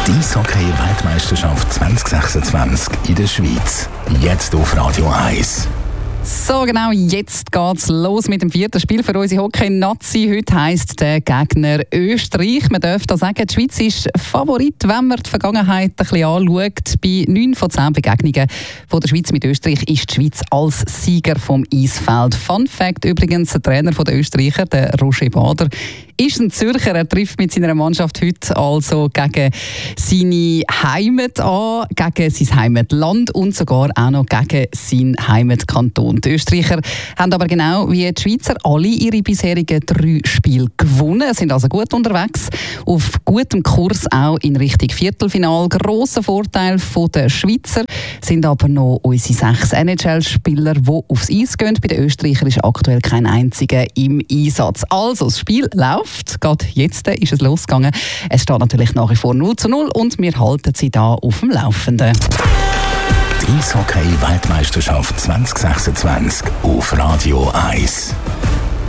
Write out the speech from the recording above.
Die Eishockey-Weltmeisterschaft 2026 in der Schweiz. Jetzt auf Radio 1. So genau, jetzt geht's los mit dem 4. Spiel für unsere Hockey-Nazi. Heute heisst der Gegner Österreich. Man darf da sagen, die Schweiz ist Favorit, wenn man die Vergangenheit ein bisschen anschaut. Bei 9 von 10 Begegnungen von der Schweiz mit Österreich ist die Schweiz als Sieger vom Eisfeld. Fun Fact übrigens, der Trainer der Österreicher, der Roger Bader, ist ein Zürcher. Er trifft mit seiner Mannschaft heute also gegen seine Heimat an, gegen sein Heimatland und sogar auch noch gegen seinen Heimatkanton. Die Österreicher haben aber genau wie die Schweizer alle ihre bisherigen 3 Spiele gewonnen, sind also gut unterwegs, auf gutem Kurs auch in Richtung Viertelfinal. Grosser Vorteil der Schweizer sind aber noch unsere 6 NHL-Spieler, die aufs Eis gehen. Bei den Österreichern ist aktuell kein einziger im Einsatz. Also, das Spiel läuft. Gerade jetzt ist es losgegangen. Es steht natürlich nach wie vor 0:0 und wir halten sie da auf dem Laufenden. Die Eishockey-Weltmeisterschaft 2026 auf Radio 1.